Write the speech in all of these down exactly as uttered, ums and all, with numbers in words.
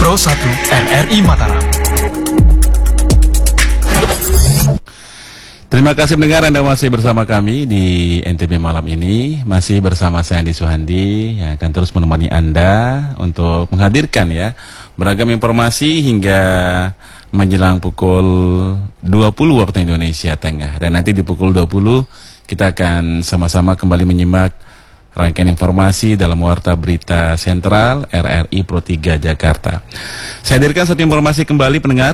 Pro satu R R I Mataram. Terima kasih pendengar, Anda masih bersama kami di N T B malam ini. Masih bersama saya Andi Suhandi yang akan terus menemani Anda untuk menghadirkan ya beragam informasi hingga menjelang pukul dua puluh waktu Indonesia Tengah. Dan nanti di pukul dua puluh kita akan sama-sama kembali menyimak rangkaian informasi dalam Warta Berita Sentral R R I Pro tiga Jakarta. Saya hadirkan satu informasi kembali pendengar.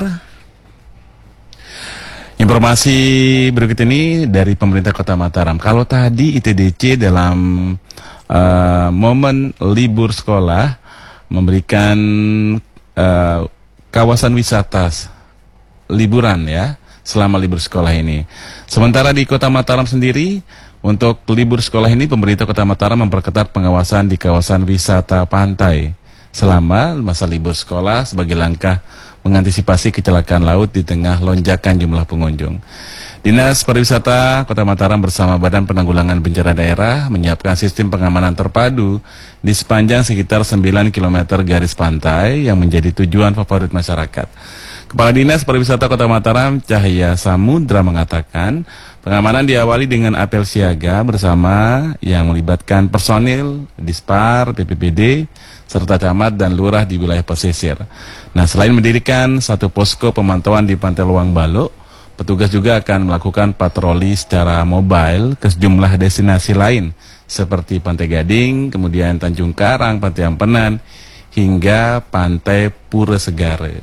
Informasi berikut ini dari pemerintah Kota Mataram. Kalau tadi I T D C dalam uh, momen libur sekolah memberikan uh, kawasan wisata liburan ya selama libur sekolah ini. Sementara di Kota Mataram sendiri untuk libur sekolah ini pemerintah Kota Mataram memperketat pengawasan di kawasan wisata pantai selama masa libur sekolah sebagai langkah mengantisipasi kecelakaan laut di tengah lonjakan jumlah pengunjung. Dinas Pariwisata Kota Mataram bersama Badan Penanggulangan Bencana Daerah menyiapkan sistem pengamanan terpadu di sepanjang sekitar sembilan kilometer garis pantai yang menjadi tujuan favorit masyarakat. Kepala Dinas Pariwisata Kota Mataram Cahya Samudra mengatakan pengamanan diawali dengan apel siaga bersama yang melibatkan personil, Dispar, B P B D, serta camat dan lurah di wilayah pesisir. Nah, selain mendirikan satu posko pemantauan di Pantai Luang Balok, petugas juga akan melakukan patroli secara mobile ke sejumlah destinasi lain seperti Pantai Gading, kemudian Tanjung Karang, Pantai Ampenan, hingga Pantai Pura Segara.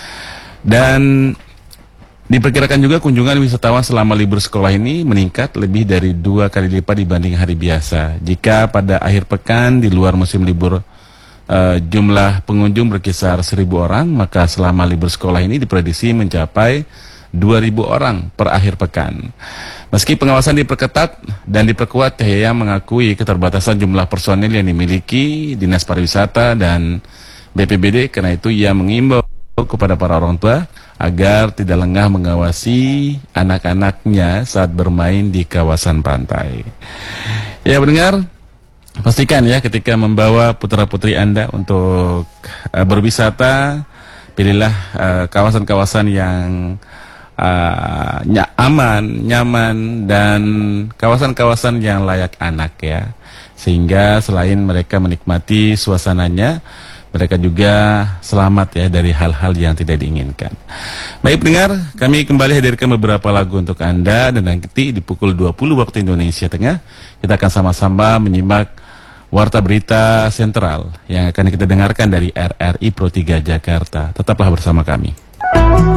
Dan diperkirakan juga kunjungan wisatawan selama libur sekolah ini meningkat lebih dari dua kali lipat dibanding hari biasa. Jika pada akhir pekan di luar musim libur Uh, jumlah pengunjung berkisar seribu orang, maka selama libur sekolah ini diprediksi mencapai dua ribu orang per akhir pekan. Meski pengawasan diperketat dan diperkuat, Cahya mengakui keterbatasan jumlah personil yang dimiliki Dinas Pariwisata dan B P B D. Karena itu ia mengimbau kepada para orang tua agar tidak lengah mengawasi anak-anaknya saat bermain di kawasan pantai. Ya pendengar, pastikan ya ketika membawa putra-putri Anda untuk uh, berwisata, pilihlah kawasan-kawasan uh, yang uh, ny- aman, nyaman, dan kawasan-kawasan yang layak anak ya. Sehingga selain mereka menikmati suasananya, mereka juga selamat ya dari hal-hal yang tidak diinginkan. Baik pendengar, kami kembali hadirkan beberapa lagu untuk Anda, dan nanti di pukul dua puluh waktu Indonesia Tengah kita akan sama-sama menyimak Warta Berita Sentral yang akan kita dengarkan dari R R I Pro tiga Jakarta. Tetaplah bersama kami.